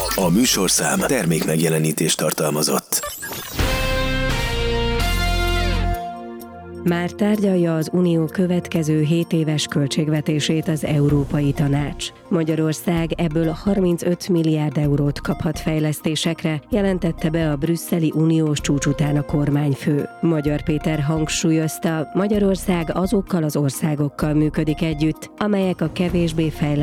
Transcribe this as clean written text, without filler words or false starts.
A műsorszám termékmegjelenítést tartalmazott. Már tárgyalja az Unió következő 7 éves költségvetését az Európai Tanács. Magyarország ebből 35 milliárd eurót kaphat fejlesztésekre, jelentette be a brüsszeli uniós csúcs után a kormányfő. Magyar Péter hangsúlyozta, Magyarország azokkal az országokkal működik együtt, amelyek a kevésbé fejlett